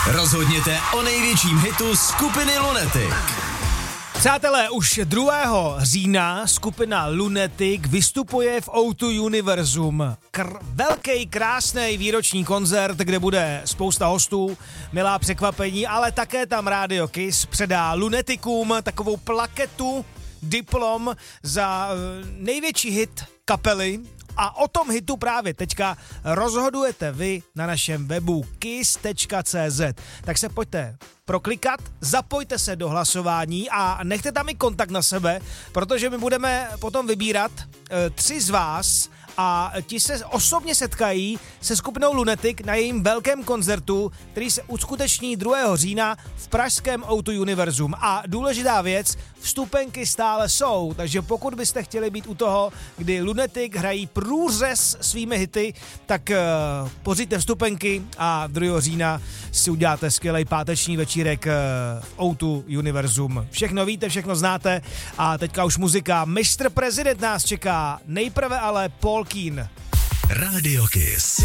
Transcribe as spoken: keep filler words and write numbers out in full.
Rozhodněte o největším hitu skupiny Lunatic. Přátelé, už druhého října skupina Lunatic vystupuje v O dva Univerzum. Kr- velký, krásný výroční koncert, kde bude spousta hostů, milá překvapení, ale také tam Radio Kiss předá Lunaticům takovou plaketu, diplom za největší hit kapely. A o tom hitu právě teďka rozhodujete vy na našem webu kiss tečka cé zet. Tak se pojďte proklikat, zapojte se do hlasování a nechte tam i kontakt na sebe, protože my budeme potom vybírat e, tři z vás a ti se osobně setkají se skupinou Lunatic na jejím velkém koncertu, který se uskuteční druhého října v pražském O dva Univerzum. A důležitá věc, vstupenky stále jsou, takže pokud byste chtěli být u toho, kdy Lunatic hrají průřez svými hity, tak uh, pořiďte vstupenky a druhého října si uděláte skvělej páteční večírek uh, v O dva Univerzum. Všechno víte, všechno znáte a teďka už muzika. mister Prezident nás čeká, nejprve ale Paul Keen. Radio Kiss.